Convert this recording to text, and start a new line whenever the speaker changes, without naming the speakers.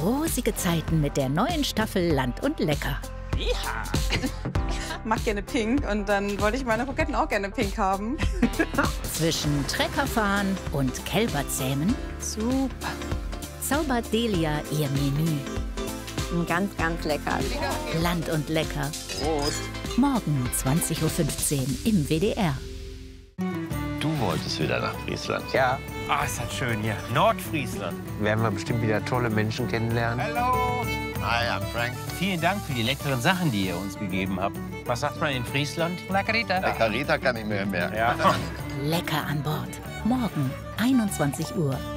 rosige Zeiten mit der neuen Staffel Land und Lecker.
Ja.
Mag gerne pink und dann wollte ich meine Kroketten auch gerne pink haben.
Zwischen Treckerfahren und Kälberzähmen
Super.
zaubert Delia ihr Menü.
Ganz, ganz lecker.
Land und Lecker.
Prost.
Morgen 20:15 Uhr im WDR.
Du wolltest wieder nach Friesland.
Ja,
Ah, ist das schön hier. Nordfriesland.
werden wir bestimmt wieder tolle Menschen kennenlernen.
Hallo.
Hi, I'm Frank.
Vielen Dank für die leckeren Sachen, die ihr uns gegeben habt. Was sagt man in Friesland? La Carita.
Der Carita kann ich mir mehr.
Ja.
Lecker an Bord. Morgen 21 Uhr